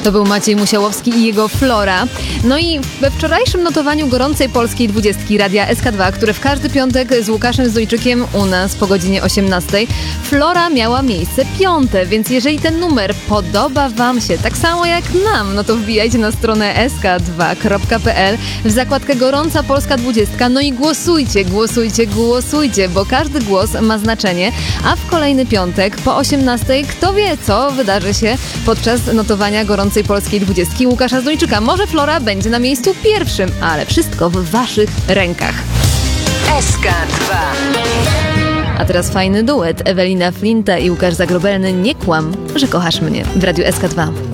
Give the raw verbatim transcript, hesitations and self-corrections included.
To był Maciej Musiałowski i jego Flora. No i we wczorajszym notowaniu gorącej polskiej dwudziestki Radia S K dwa, które w każdy piątek z Łukaszem Zdojczykiem u nas po godzinie osiemnastej, Flora miała miejsce piąte, więc jeżeli ten numer podoba wam się tak samo jak nam, no to wbijajcie na stronę es ka dwa kropka pe el w zakładkę Gorąca Polska dwudziestka, no i głosujcie, głosujcie, głosujcie, bo każdy głos ma znaczenie, a w kolejny piątek po osiemnastej kto wie, co wydarzy się podczas notowania gorącej polskiej dwudziestki Łukasza Zdojczyka. Może Flora będzie na miejscu pierwszym, ale wszystko w waszych rękach. S K dwa. A teraz fajny duet. Ewelina Flinta i Łukasz Zagrobelny. Nie kłam, że kochasz mnie w Radiu S K dwa.